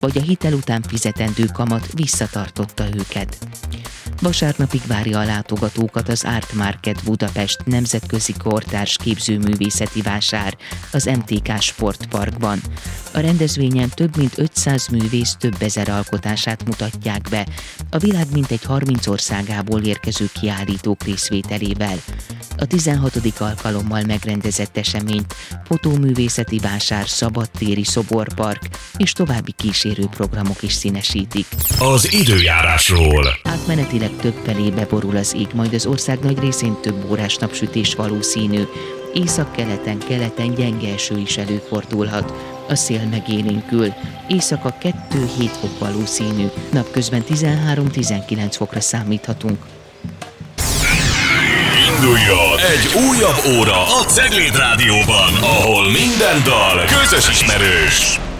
vagy a hitel után fizetendő kamat visszatartotta őket. Vasárnapig várja a látogatókat az Art Market Budapest nemzetközi kortárs képzőművészeti vásár az MTK Sportparkban. A rendezvényen több mint 500 művész több ezer alkotását mutatják be, a világ mintegy 30 országából érkező kiállítók részvételével. A 16. alkalommal megrendezett eseményt fotóművészeti vásár, szabadtéri szoborpark és további kísérő programok is színesítik. Az időjárásról. Átmenetileg többfelé beborul az ég, majd az ország nagy részén több órás napsütés valószínű. Északkeleten gyenge eső is előfordulhat. A szél megélénkül. Éjszaka 2-7 fok valószínű. Napközben 13-19 fokra számíthatunk. Induljon egy újabb óra a Cegléd Rádióban, ahol minden dal közös ismerős.